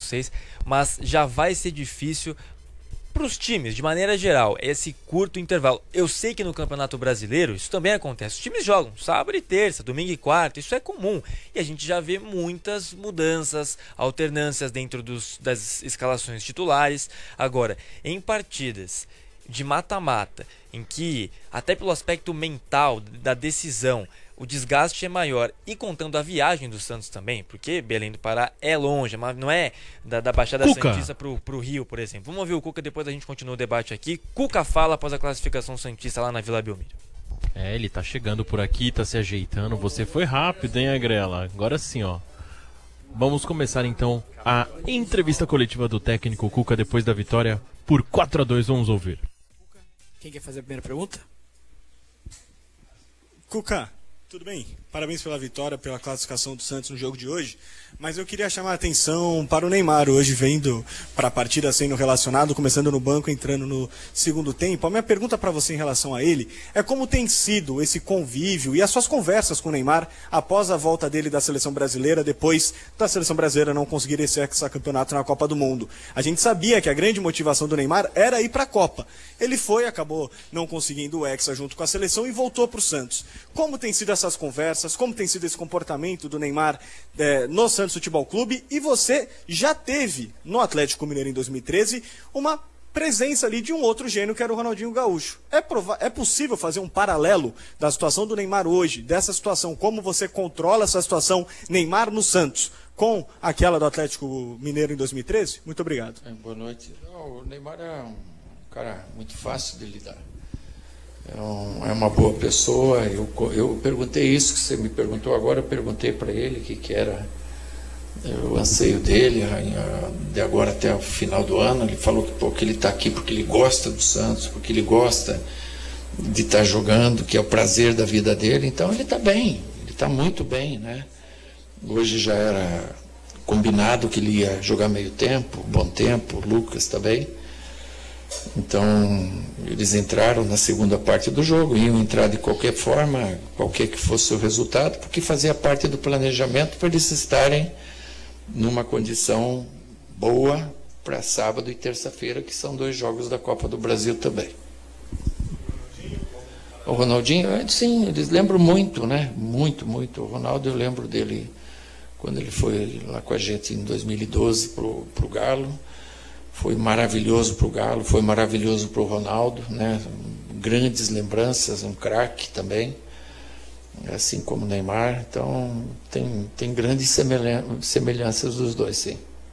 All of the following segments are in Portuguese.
vocês, mas já vai ser difícil para os times, de maneira geral, esse curto intervalo. Eu sei que no Campeonato Brasileiro isso também acontece. Os times jogam sábado e terça, domingo e quarta, isso é comum. E a gente já vê muitas mudanças, alternâncias dentro das escalações titulares. Agora, em partidas de mata-mata, em que, até pelo aspecto mental da decisão, o desgaste é maior, e contando a viagem do Santos também, porque Belém do Pará é longe, mas não é da Baixada Santista pro Rio, por exemplo. Vamos ouvir o Cuca, depois a gente continua o debate aqui. Cuca fala após a classificação santista lá na Vila Belmiro. Ele tá chegando por aqui, tá se ajeitando. Você foi rápido, hein, Agrela? Agora sim, ó. Vamos começar então a entrevista coletiva do técnico Cuca depois da vitória por 4-2. Vamos ouvir. Quem quer fazer a primeira pergunta? Cuca, tudo bem? Parabéns pela vitória, pela classificação do Santos no jogo de hoje. Mas eu queria chamar a atenção para o Neymar hoje, vendo para a partida sendo relacionado, começando no banco, entrando no segundo tempo. A minha pergunta para você em relação a ele é como tem sido esse convívio e as suas conversas com o Neymar após a volta dele da Seleção Brasileira, depois da Seleção Brasileira não conseguir esse hexacampeonato na Copa do Mundo. A gente sabia que a grande motivação do Neymar era ir para a Copa. Ele foi, acabou não conseguindo o hexa junto com a seleção e voltou para o Santos. Como tem sido essas conversas, como tem sido esse comportamento do Neymar no Santos Futebol Clube? E você já teve no Atlético Mineiro em 2013 uma presença ali de um outro gênio que era o Ronaldinho Gaúcho. É possível fazer um paralelo da situação do Neymar hoje, dessa situação, como você controla essa situação Neymar no Santos, com aquela do Atlético Mineiro em 2013? Muito obrigado. Boa noite. O Neymar é um cara muito fácil de lidar. É uma boa pessoa. Eu perguntei isso que você me perguntou agora, eu perguntei para ele o que era o anseio dele de agora até o final do ano. Ele falou que ele está aqui porque ele gosta do Santos, porque ele gosta de estar jogando, que é o prazer da vida dele. Então ele está bem, ele está muito bem, né? Hoje já era combinado que ele ia jogar meio tempo, bom tempo, o Lucas também. Então eles entraram na segunda parte do jogo, iam entrar de qualquer forma, qualquer que fosse o resultado, porque fazia parte do planejamento para eles estarem numa condição boa para sábado e terça-feira, que são 2 jogos da Copa do Brasil também. O Ronaldinho, sim, eles lembram muito, né? Muito, muito. O Ronaldo, eu lembro dele quando ele foi lá com a gente em 2012 para o Galo. Foi maravilhoso para o Galo, foi maravilhoso para o Ronaldo, né? Grandes lembranças, um craque também, assim como o Neymar. Então tem grandes semelhanças dos dois, sim.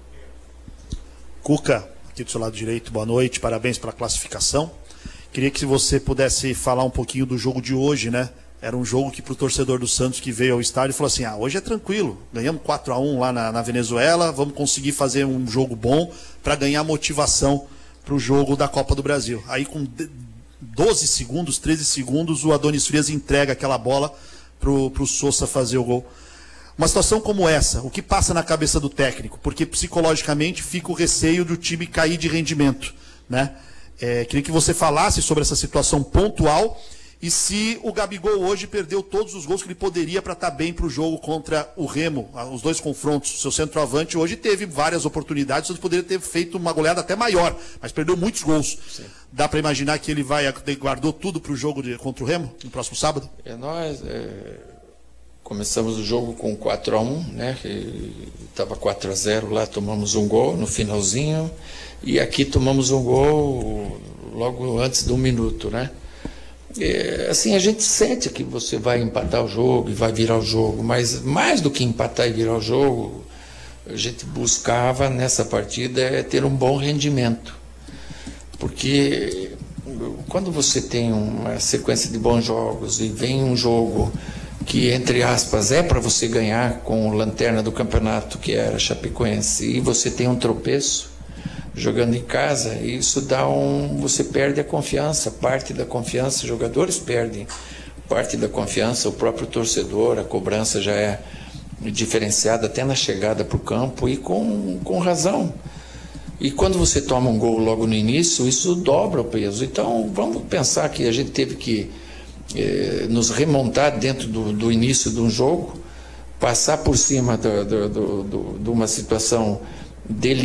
Cuca, aqui do seu lado direito, boa noite, parabéns pela classificação. Queria que você pudesse falar um pouquinho do jogo de hoje, né? Era um jogo que para o torcedor do Santos que veio ao estádio falou assim, hoje é tranquilo, ganhamos 4-1 lá na Venezuela, vamos conseguir fazer um jogo bom para ganhar motivação para o jogo da Copa do Brasil. Aí com 12 segundos, 13 segundos, o Adonis Frias entrega aquela bola para o Sousa fazer o gol. Uma situação como essa, o que passa na cabeça do técnico? Porque psicologicamente fica o receio do time cair de rendimento, né? Queria que você falasse sobre essa situação pontual e se o Gabigol hoje perdeu todos os gols que ele poderia para estar bem para o jogo contra o Remo, os 2 confrontos. O seu centroavante hoje teve várias oportunidades, ele poderia ter feito uma goleada até maior, mas perdeu muitos gols. Sim. Dá para imaginar que ele guardou tudo para o jogo contra o Remo, no próximo sábado? Nós começamos o jogo com 4-1, né? Estava 4-0 lá, tomamos um gol no finalzinho, e aqui tomamos um gol logo antes de 1 minuto, né? Assim, a gente sente que você vai empatar o jogo e vai virar o jogo, mas mais do que empatar e virar o jogo, a gente buscava nessa partida ter um bom rendimento, porque quando você tem uma sequência de bons jogos e vem um jogo que, entre aspas, é para você ganhar com o lanterna do campeonato, que era Chapecoense, e você tem um tropeço jogando em casa, isso você perde a confiança, parte da confiança, os jogadores perdem parte da confiança, o próprio torcedor, a cobrança já é diferenciada até na chegada para o campo, e com razão. E quando você toma um gol logo no início, isso dobra o peso. Então vamos pensar que a gente teve que nos remontar dentro do início de um jogo, passar por cima de uma situação